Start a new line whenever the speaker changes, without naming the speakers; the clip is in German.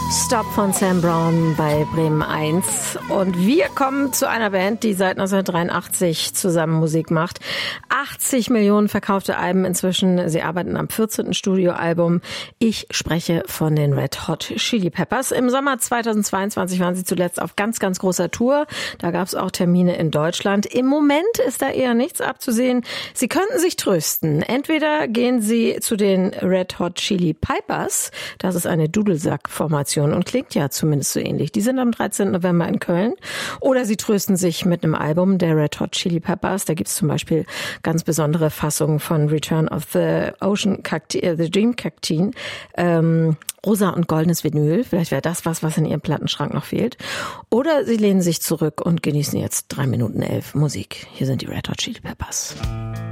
Stop von Sam Brown bei Bremen 1. Und wir kommen zu einer Band, die seit 1983 zusammen Musik macht. 80 Millionen verkaufte Alben inzwischen. Sie arbeiten am 14. Studioalbum. Ich spreche von den Red Hot Chili Peppers. Im Sommer 2022 waren sie zuletzt auf ganz, ganz großer Tour. Da gab es auch Termine in Deutschland. Im Moment ist da eher nichts abzusehen. Sie könnten sich trösten. Entweder gehen sie zu den Red Hot Chili Pipers. Das ist eine Dudelsack-Formation und klingt ja zumindest so ähnlich. Die sind am 13. November in Köln. Oder sie trösten sich mit einem Album der Red Hot Chili Peppers. Da gibt es zum Beispiel ganz besondere Fassungen von Return of the the Dream Cacteen. Rosa und goldenes Vinyl. Vielleicht wäre das was in ihrem Plattenschrank noch fehlt. Oder sie lehnen sich zurück und genießen jetzt 3 Minuten 11 Musik. Hier sind die Red Hot Chili Peppers.